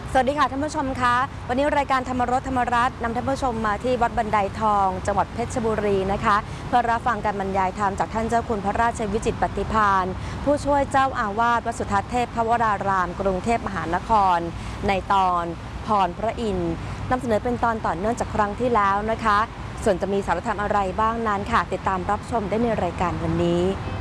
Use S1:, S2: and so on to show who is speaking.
S1: สวัสดีค่ะท่านผู้ชมคะวันนี้รายการธรรมรสธรรมรัตน์นำท่านผู้ชมมาที่วัดบันไดทองจังหวัดเพชรบุรีนะคะเพื่อรับฟังการบรรยายธรรมจากท่านเจ้าคุณพระราชวิจิตรปฏิภาณผู้ช่วยเจ้าอาวาสวัดสุทัศน์เทพวรารามกรุงเทพมหานครในตอนพรพระอินทร์นำเสนอเป็นตอนต่อเนื่องจากครั้งที่แล้วนะคะส่วนจะมีสาระธรรมอะไรบ้างนั้นค่ะติดตามรับชมได้ในรายการวันนี้